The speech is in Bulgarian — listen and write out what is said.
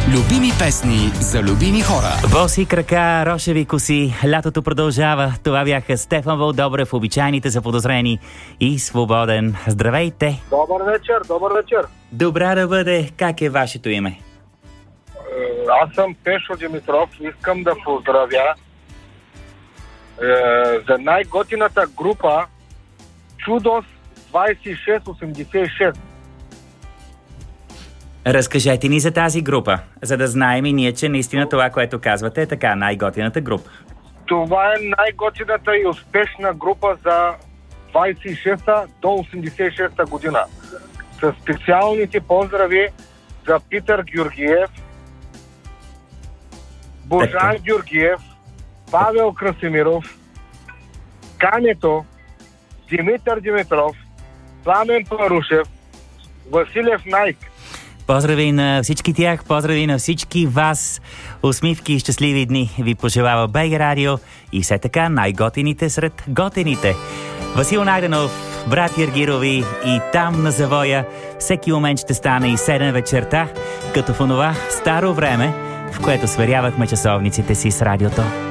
Любими песни за любими хора. Боси крака, рошеви коси, лятото продължава. Това бяха Стефан Вълдобрев, обичайните заподозрени и Свободен. Здравейте! Добър вечер! Добра да бъде. Как е вашето име? Аз съм Пешо Димитров. Искам да поздравя за най-готината група Чудос 2686. Разкажете ни за тази група, за да знаем и ние, че наистина това, което казвате, е така най-готината група. Това е най-готината и успешна група за 26-та до 86-та година. С специалните поздрави за Питър Георгиев, Божан Георгиев, Павел Красимиров, Кането, Димитър Димитров, Пламен Парушев, Василев Найк. Поздрави на всички тях, поздрави на всички вас. Усмивки и щастливи дни ви пожелава БГ Радио и все така най-готините сред готините. Васил Найденов, брат Ергирови и там на завоя. Всеки момент ще стане и 7 вечерта, като в онова старо време, в което сверявахме часовниците си с радиото.